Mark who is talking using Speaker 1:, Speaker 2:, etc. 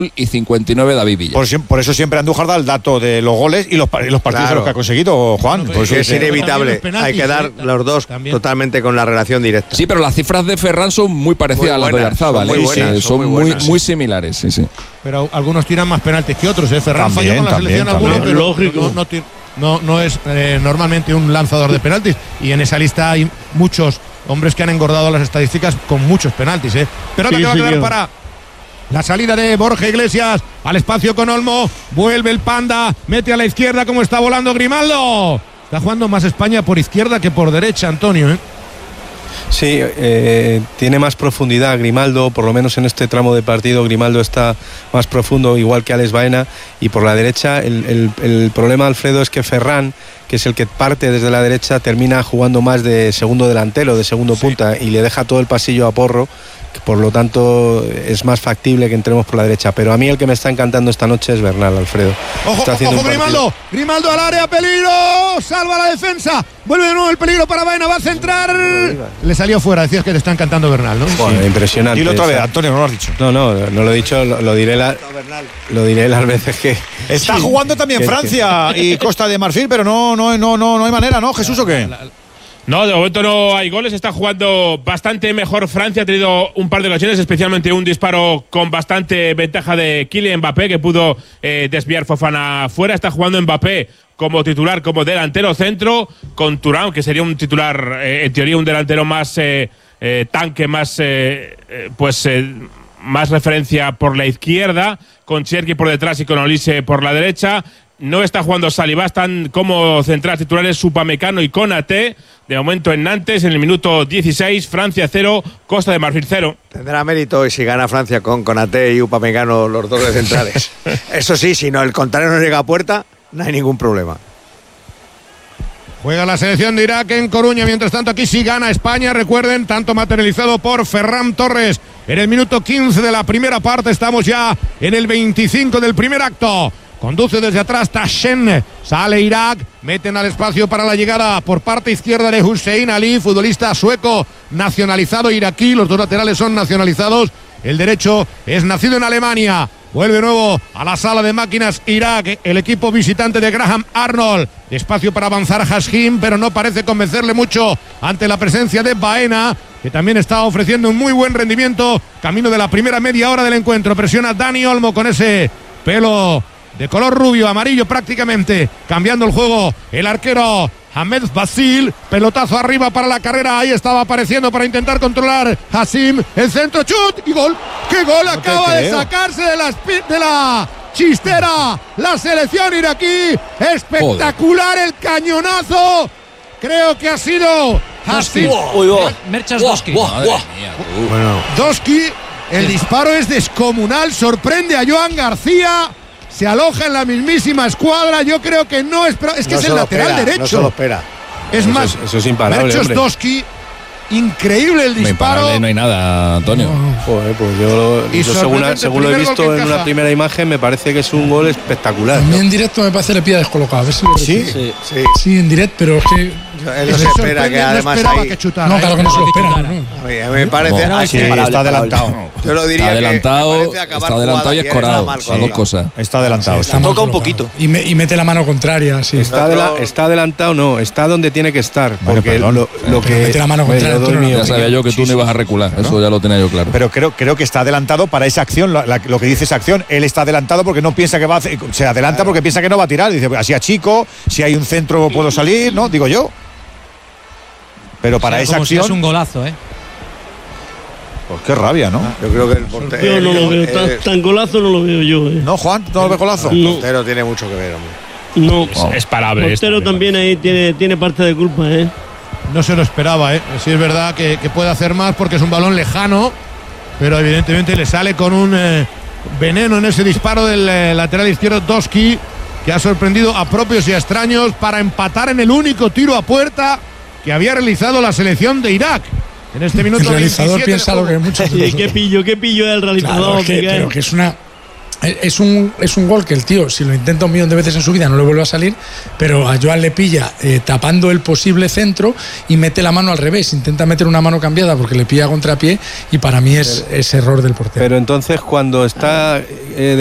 Speaker 1: y 59 David Villa.
Speaker 2: Por eso siempre Andújar da el dato de los goles y los partidos en los que ha conseguido, Juan.
Speaker 3: Pues
Speaker 2: Por
Speaker 3: es
Speaker 2: eso
Speaker 3: inevitable.
Speaker 4: penaltis,
Speaker 3: Hay que dar los dos
Speaker 4: también.
Speaker 3: totalmente con la relación directa.
Speaker 1: Sí, pero las cifras de Ferran son muy parecidas
Speaker 3: Muy
Speaker 1: a las de
Speaker 3: buenas,
Speaker 1: Oyarzabal.
Speaker 3: son muy buenas,
Speaker 1: son
Speaker 3: muy
Speaker 1: muy,
Speaker 3: buenas.
Speaker 1: muy similares. Sí.
Speaker 4: Pero algunos tiran más penaltis que otros, ¿eh? Ferran falló con la selección alguno, pero
Speaker 5: Lógico.
Speaker 4: no es normalmente un lanzador de penaltis. Y en esa lista hay muchos hombres que han engordado las estadísticas con muchos penaltis, ¿eh? Pero ahora
Speaker 5: Sí,
Speaker 4: que va a quedar
Speaker 5: señor.
Speaker 4: para la salida de Borja Iglesias al espacio con Olmo. Vuelve el Panda, mete a la izquierda como está volando Grimaldo. Está jugando más España por izquierda que por derecha, Antonio, ¿eh?
Speaker 6: Sí, tiene más profundidad Grimaldo, por lo menos en este tramo de partido Grimaldo está más profundo, igual que Alex Baena, y por la derecha el problema, Alfredo, es que Ferran, que es el que parte desde la derecha, termina jugando más de segundo delantero, de segundo punta, y le deja todo el pasillo a Porro, que por lo tanto es más factible que entremos por la derecha. Pero a mí el que me está encantando esta noche es Bernal, Alfredo.
Speaker 4: Ojo, ojo, Grimaldo. Grimaldo al área, peligro. Salva la defensa. Vuelve de nuevo el peligro para Baena. Va a centrar. Le salió fuera. Decías que te está encantando Bernal, ¿no?
Speaker 6: Bueno, impresionante.
Speaker 2: Dilo otra vez, Antonio, no lo has dicho.
Speaker 6: No lo he dicho, lo diré las veces que...
Speaker 2: Está jugando también Francia y Costa de Marfil, pero no hay manera, ¿no, Jesús, o qué?
Speaker 7: No, de momento no hay goles. Está jugando bastante mejor Francia. Ha tenido un par de ocasiones, especialmente un disparo con bastante ventaja de Kylian Mbappé, que pudo desviar Fofana fuera. Está jugando Mbappé como titular, como delantero centro, con Thuram, que sería un titular, en teoría, un delantero más tanque, más más referencia por la izquierda, con Cherki por detrás y con Olise por la derecha. No está jugando Saliba, están como centrales titulares Upamecano y Konaté. De momento en Nantes, en el minuto 16, Francia 0, Costa de Marfil 0.
Speaker 3: Tendrá mérito y si gana Francia con Konaté y Upamecano, los dos de centrales. Eso sí, si no el contrario no llega a puerta, no hay ningún problema.
Speaker 4: Juega la selección de Irak en Coruña. Mientras tanto, aquí sí gana España. Recuerden, tanto materializado por Ferran Torres en el minuto 15 de la primera parte. Estamos ya en el 25 del primer acto. Conduce desde atrás Tashen, sale Irak, meten al espacio para la llegada por parte izquierda de Hussein Ali, futbolista sueco nacionalizado iraquí, los dos laterales son nacionalizados, el derecho es nacido en Alemania. Vuelve de nuevo a la sala de máquinas Irak, el equipo visitante de Graham Arnold. Espacio para avanzar Hashim, pero no parece convencerle mucho ante la presencia de Baena, que también está ofreciendo un muy buen rendimiento, camino de la primera media hora del encuentro. Presiona Dani Olmo con ese pelo de color rubio, amarillo prácticamente, cambiando el juego el arquero Ahmed Basil, pelotazo arriba para la carrera, ahí estaba apareciendo para intentar controlar Hashim, el centro, chut y gol. ¡Qué gol acaba de sacarse de la chistera la selección iraquí! Espectacular el cañonazo, creo que ha sido Hashim.
Speaker 8: Merchas Doski.
Speaker 4: Doski, el disparo es descomunal, sorprende a Joan García. Se aloja en la mismísima escuadra. Yo creo que no es que es el lateral derecho.
Speaker 3: No se lo espera.
Speaker 4: Es más,
Speaker 6: eso es imparable.
Speaker 4: Merchos Doski, increíble el disparo.
Speaker 1: No hay nada, Antonio.
Speaker 6: Joder, pues yo según lo he visto en una primera imagen, me parece que es un gol espectacular.
Speaker 9: A mí en directo me parece que le pilla descolocado. A ver si lo sí, en directo, pero es que
Speaker 3: él no se espera que además
Speaker 4: esperaba que chutara.
Speaker 9: No, claro que no se lo espera.
Speaker 3: A mí me parece
Speaker 2: está adelantado.
Speaker 3: Yo lo diría
Speaker 1: está adelantado y escorado. Las dos cosas.
Speaker 2: Está adelantado.
Speaker 9: Está toca un poquito. Y mete la mano contraria. Sí.
Speaker 6: Está adelantado, no. Está donde tiene que estar. Porque lo que
Speaker 9: mete la mano contraria.
Speaker 1: Ya sabía yo que tú no ibas a recular. Eso ya lo tenía yo claro.
Speaker 2: Pero creo que está adelantado para esa acción. Lo que dice esa acción, él está adelantado porque no piensa que va a hacer. Se adelanta porque piensa que no va a tirar. Dice, así a chico, si hay un centro puedo salir, ¿no? Digo yo. Pero para esa acción.
Speaker 8: Si es un golazo, ¿eh?
Speaker 2: Pues qué rabia, ¿no?
Speaker 3: Yo creo que el portero.
Speaker 5: Yo no lo veo, tan golazo no lo veo yo, ¿eh?
Speaker 2: ¿No, Juan? ¿No lo ves golazo?
Speaker 3: El portero tiene mucho que ver, hombre.
Speaker 5: No.
Speaker 7: Es parable.
Speaker 5: El portero también ahí tiene parte de culpa, ¿eh?
Speaker 4: No se lo esperaba, ¿eh? Sí es verdad que puede hacer más porque es un balón lejano, pero evidentemente le sale con un veneno en ese disparo del lateral izquierdo Doski, que ha sorprendido a propios y a extraños para empatar en el único tiro a puerta que había realizado la selección de Irak. En este minuto
Speaker 9: el realizador piensa lo que muchos.
Speaker 5: Sí, ¿qué pillo es el realizador?
Speaker 9: Claro, pero que es una es un gol que el tío, si lo intenta 1.000.000 de veces en su vida, no le vuelve a salir, pero a Joan le pilla tapando el posible centro y mete la mano al revés, intenta meter una mano cambiada porque le pilla a contrapié y para mí es error del portero.
Speaker 6: Pero entonces cuando está